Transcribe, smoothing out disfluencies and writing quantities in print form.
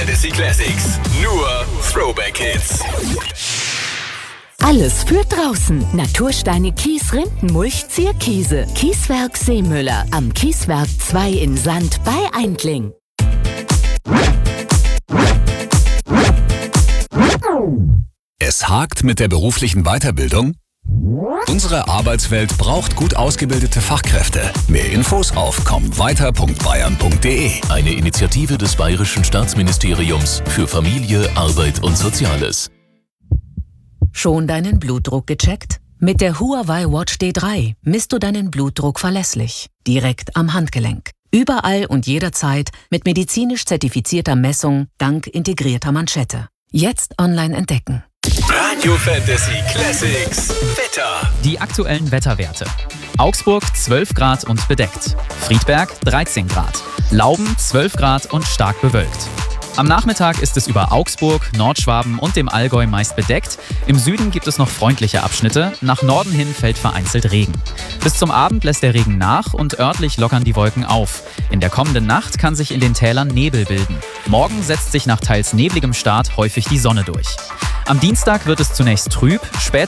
Fantasy Classics. Nur Throwback Hits. Alles für draußen. Natursteine, Kies, Rindenmulch, Zierkiese. Kieswerk Seemüller. Am Kieswerk 2 in Sand bei Eindling. Es hakt mit der beruflichen Weiterbildung? Unsere Arbeitswelt braucht gut ausgebildete Fachkräfte. Mehr Infos auf kommweiter.bayern.de. Eine Initiative des Bayerischen Staatsministeriums für Familie, Arbeit und Soziales. Schon deinen Blutdruck gecheckt? Mit der Huawei Watch D3 misst du deinen Blutdruck verlässlich, direkt am Handgelenk. Überall und jederzeit mit medizinisch zertifizierter Messung dank integrierter Manschette. Jetzt online entdecken. Radio Fantasy Classics. Wetter. Die aktuellen Wetterwerte. Augsburg 12 Grad und bedeckt. Friedberg 13 Grad. Lauben 12 Grad und stark bewölkt. Am Nachmittag ist es über Augsburg, Nordschwaben und dem Allgäu meist bedeckt. Im Süden gibt es noch freundliche Abschnitte. Nach Norden hin fällt vereinzelt Regen. Bis zum Abend lässt der Regen nach und örtlich lockern die Wolken auf. In der kommenden Nacht kann sich in den Tälern Nebel bilden. Morgen setzt sich nach teils nebligem Start häufig die Sonne durch. Am Dienstag wird es zunächst trüb, später